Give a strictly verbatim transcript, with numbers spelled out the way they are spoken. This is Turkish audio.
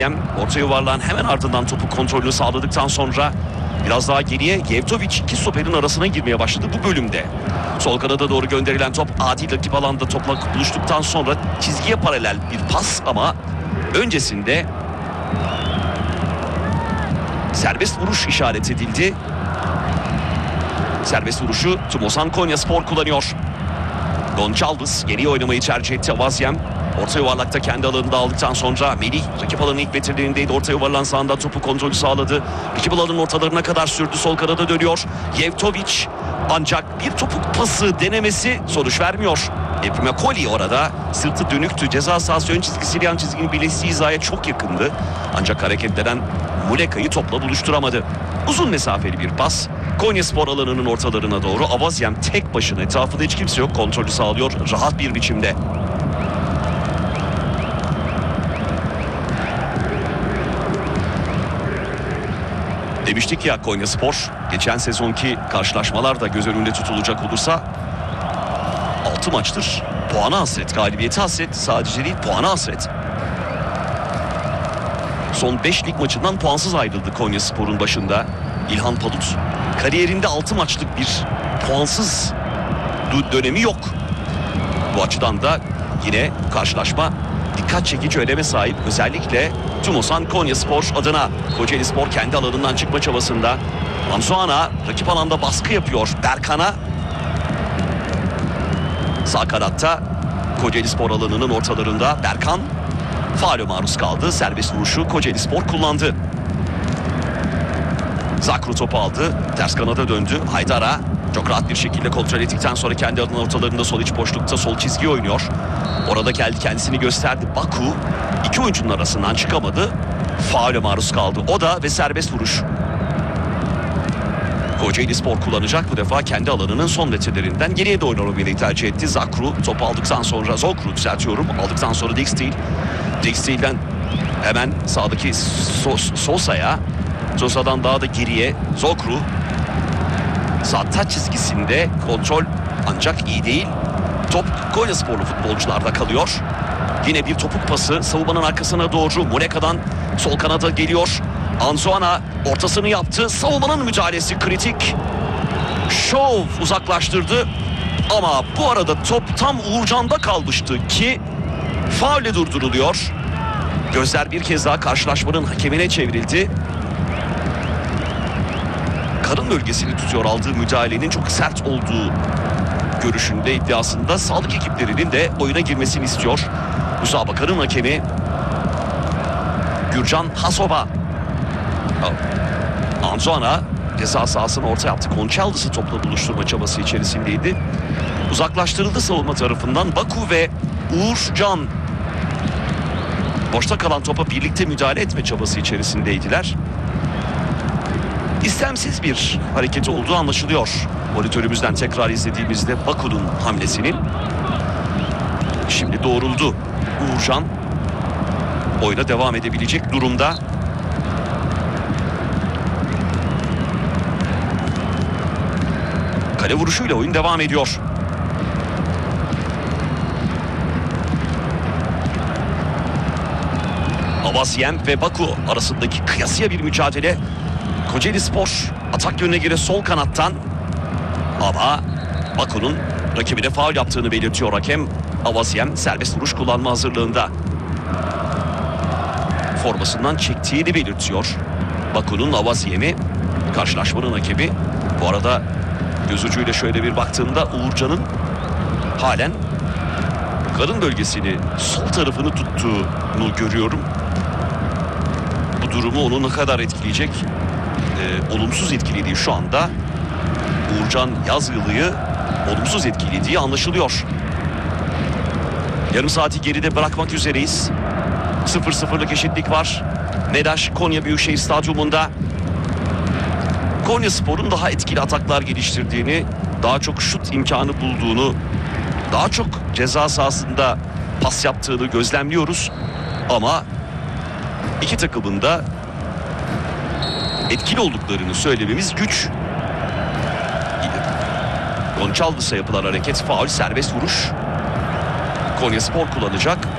Orta yuvarlağın hemen ardından topu kontrolünü sağladıktan sonra biraz daha geriye Yevtovic iki stoperin arasına girmeye başladı bu bölümde. Sol kanada doğru gönderilen top adil rakip alanda topla buluştuktan sonra çizgiye paralel bir pas ama öncesinde serbest vuruş işaret edildi. Serbest vuruşu Tumosan Konyaspor kullanıyor. Gonçalves geriye oynamayı tercih etti. Avazyem orta yuvarlakta kendi alanında aldıktan sonra Melih rakip alanın ilk metrlerindeydi. Orta yuvarlağın sağında topu kontrolü sağladı. Rakip alanın ortalarına kadar sürdü. Sol kanada dönüyor. Yevtovic ancak bir topuk pası denemesi sonuç vermiyor. Eprime Koli orada sırtı dönüktü. Ceza sahası ön çizgisiyle yan çizginin birleştiği hizaya çok yakındı. Ancak hareketlenen Muleka'yı topla buluşturamadı. Uzun mesafeli bir pas. Konyaspor alanının ortalarına doğru. Avazyem tek başına, etrafında hiç kimse yok, kontrolü sağlıyor rahat bir biçimde. Demiştik ya, Konyaspor geçen sezonki karşılaşmalar da göz önünde tutulacak olursa altı maçtır puana hasret, galibiyeti hasret, sadece değil puana hasret. Son beş lig maçından puansız ayrıldı Konyaspor'un başında İlhan Palut. Kariyerinde altı maçlık bir puansız dönemi yok. Bu açıdan da yine karşılaşma dikkat çekici öneme sahip. Özellikle Tumosan Konyaspor adına. Kocaelispor kendi alanından çıkma çabasında. Anzuana rakip alanda baskı yapıyor. Berkan'a sağ kanatta Kocaelispor alanının ortalarında Berkan faule maruz kaldı. Serbest vuruşu Kocaelispor kullandı. Zakru topu aldı. Ters kanada döndü. Haydar'a çok rahat bir şekilde kontrol ettikten sonra kendi alanının ortalarında sol iç boşlukta sol çizgi oynuyor. Orada geldi, kendisini gösterdi. Baku iki oyuncunun arasından çıkamadı. Faule maruz kaldı. O da ve serbest vuruş. Kocaelispor kullanacak bu defa kendi alanının son metrelerinden geriye doğru oynamayı tercih etti. Zakru topu aldıktan sonra Zokru düzeltiyorum. Aldıktan sonra Dijksteel. Dijksteel'den hemen sağdaki Sos, Sosa'ya. Sosa'dan daha da geriye Zokru. Sağ taç çizgisinde kontrol ancak iyi değil. Top Konyasporlu futbolcularda kalıyor. Yine bir topuk pası savunmanın arkasına doğru. Muleka'dan sol kanada geliyor. Anzuana ortasını yaptı. Savunmanın müdahalesi kritik. Şov uzaklaştırdı. Ama bu arada top tam Uğurcan'da kalmıştı ki faule durduruluyor. Gözler bir kez daha karşılaşmanın hakemine çevrildi. Karın bölgesini tutuyor, aldığı müdahalenin çok sert olduğu görüşünde, iddiasında. Sağlık ekiplerinin de oyuna girmesini istiyor. Müsabakanın hakemi Gürcan Hasova. Anzuana ceza sahasını orta yaptı. Gonçalves'ı topla buluşturma çabası içerisindeydi. Uzaklaştırıldı savunma tarafından. Baku ve Uğurcan boşta kalan topa birlikte müdahale etme çabası içerisindeydiler. İstemsiz bir hareket olduğu anlaşılıyor. Monitörümüzden tekrar izlediğimizde Baku'nun hamlesinin. Şimdi doğruldu. Uğurcan oyuna devam edebilecek durumda. Kale vuruşuyla oyun devam ediyor. Avazyem ve Baku arasındaki kıyasıya bir mücadele. Kocaelispor atak yönüne göre sol kanattan, ama Baku'nun rakibine faul yaptığını belirtiyor hakem. Avazyem serbest vuruş kullanma hazırlığında. Formasından çektiğini belirtiyor Baku'nun Avazyem'i. Karşılaşmanın hakemi. Bu arada göz ucuyla şöyle bir baktığımda Uğurcan'ın halen karın bölgesini, sol tarafını tuttuğunu görüyorum. Bu durumu onu ne kadar etkileyecek? Ee, olumsuz etkilediği şu anda Uğurcan Yazgılı'yı olumsuz etkilediği anlaşılıyor. Yarım saati geride bırakmak üzereyiz. sıfır sıfırlık eşitlik var. Nedaş Konya Büyükşehir Stadyumunda. Konyaspor'un daha etkili ataklar geliştirdiğini, daha çok şut imkanı bulduğunu, daha çok ceza sahasında pas yaptığını gözlemliyoruz. Ama iki takımın da etkili olduklarını söylememiz güç. Gonçalves'a yapılan hareket faul, serbest vuruş. Konyaspor kullanacak.